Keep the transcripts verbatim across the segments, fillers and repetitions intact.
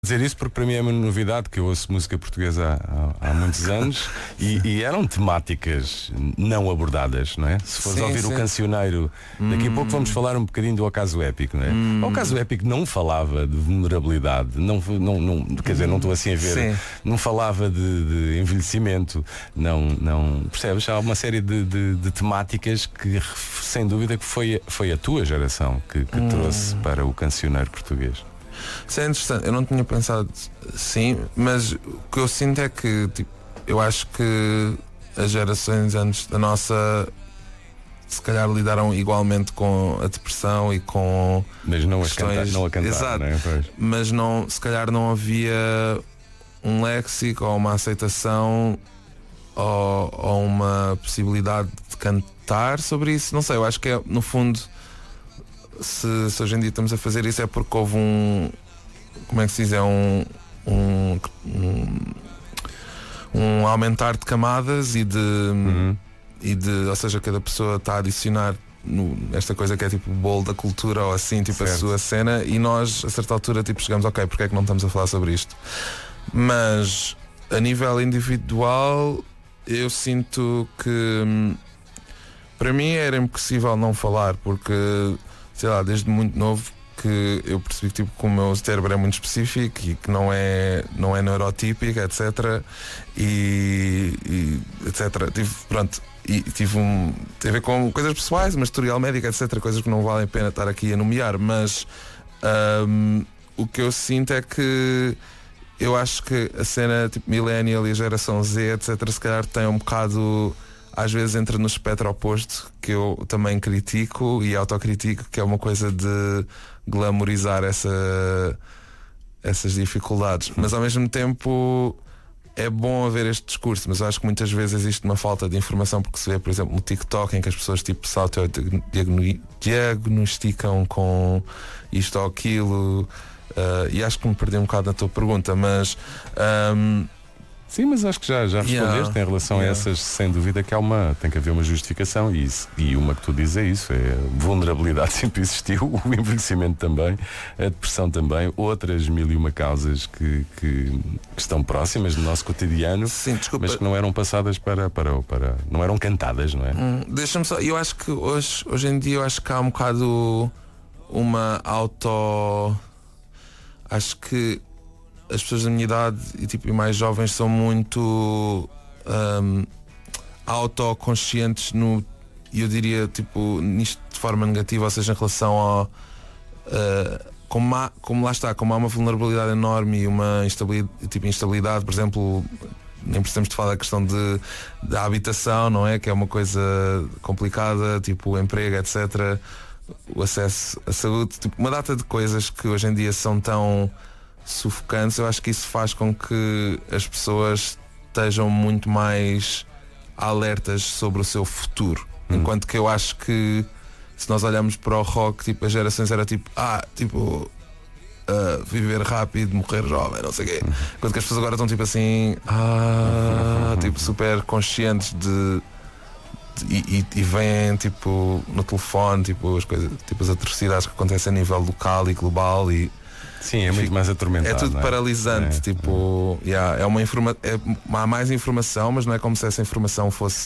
Dizer isso porque para mim é uma novidade, que eu ouço música portuguesa há, há muitos anos e, e eram temáticas não abordadas, não é? Se fores Sim, ouvir sim. o cancioneiro, daqui a pouco vamos falar um bocadinho do Ocaso Épico, não é? Hum. O Ocaso Épico não falava de vulnerabilidade, não, não, não, quer dizer, não estou assim a ver, Sim. não falava de, de envelhecimento, não, não, percebes? Há uma série de, de, de temáticas que, sem dúvida, que foi, foi a tua geração que, que Hum. trouxe para o cancioneiro português. Isso é interessante, eu não tinha pensado assim, mas o que eu sinto é que tipo, eu acho que as gerações antes da nossa se calhar lidaram igualmente com a depressão e com Mas não a questões... cantar, não a cantar, Exato. não é? Pois. Mas não, se calhar não havia um léxico ou uma aceitação ou, ou uma possibilidade de cantar sobre isso, não sei, eu acho que é no fundo Se, se hoje em dia estamos a fazer isso é porque houve um, como é que se diz, é um, um, um, um aumentar de camadas e de, Uhum. e de, ou seja, cada pessoa está a adicionar no, esta coisa que é tipo o bolo da cultura ou assim, tipo Certo. a sua cena, e nós a certa altura tipo chegamos, ok, porque é que não estamos a falar sobre isto? Mas a nível individual eu sinto que hum, para mim era impossível não falar, porque sei lá, desde muito novo que eu percebi que, tipo, que o meu cérebro é muito específico e que não é, não é neurotípico, etc. E, e etc. Tive, pronto, e tive um. Tem a ver com coisas pessoais, uma historial médica, etc. Coisas que não valem a pena estar aqui a nomear, mas um, o que eu sinto é que eu acho que a cena tipo Millennial e a geração Z, etc, se calhar tem um bocado. Às vezes entra no espectro oposto, que eu também critico e autocritico, que é uma coisa de glamorizar essa, essas dificuldades. Mas ao mesmo tempo é bom haver este discurso, mas eu acho que muitas vezes existe uma falta de informação, porque se vê, por exemplo, no TikTok, em que as pessoas tipo se autodiagnosticam com isto ou aquilo, uh, e acho que me perdi um bocado na tua pergunta, mas... Um, Sim, mas acho que já, já respondeste Yeah. em relação Yeah. a essas, sem dúvida que há uma, tem que haver uma justificação e, isso, e uma que tu dizes é isso, é a vulnerabilidade sempre existiu, o envelhecimento também, a depressão também, outras mil e uma causas que, que, que estão próximas do nosso cotidiano, sim, desculpa. mas que não eram passadas para, para, para não eram cantadas, não é? Hum, deixa-me só, eu acho que hoje, hoje em dia eu acho que há um bocado uma auto. Acho que as pessoas da minha idade e tipo e mais jovens são muito um, autoconscientes no, e eu diria tipo nisto de forma negativa, ou seja, em relação ao uh, como, há, como lá está, como há uma vulnerabilidade enorme e uma instabilidade, tipo instabilidade, por exemplo, nem precisamos de falar da questão de, da habitação, não é? Que é uma coisa complicada, tipo o emprego, etc, o acesso à saúde, tipo, uma data de coisas que hoje em dia são tão sufocantes. Eu acho que isso faz com que as pessoas estejam muito mais alertas sobre o seu futuro, hum. enquanto que eu acho que se nós olharmos para o rock, tipo, as gerações era tipo, ah, tipo uh, viver rápido, morrer jovem, não sei o quê, enquanto que as pessoas agora estão tipo assim, ah, tipo super conscientes de, de e, e, e veem tipo no telefone tipo as coisas, tipo as atrocidades que acontecem a nível local e global e sim, é muito mais atormentado. É tudo é? paralisante, é, tipo, é. Yeah, é uma informa é, há mais informação, mas não é como se essa informação fosse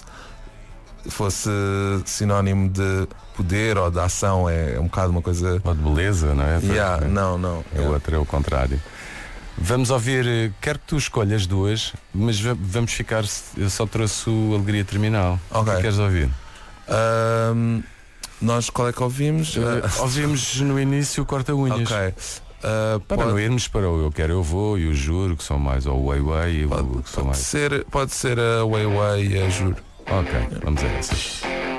fosse sinónimo de poder ou de ação, é, é um bocado uma coisa. Ou de beleza, não é? Yeah, é. Não, não. É, yeah. O outro é o contrário. Vamos ouvir, quero que tu escolhas duas, mas vamos ficar, eu só trouxe o Alegria Terminal. Ok. O que queres ouvir? Um, nós qual é que ouvimos? Uh, ouvimos no início o Corta-Unhas. Ok. Uh, para pode... não irmos para o Eu Quero Eu Vou e o Juro, que são mais, ou o Way Way e pode, o que são pode mais. Ser, pode ser a Way Way e a Juro. Ok, vamos a essas.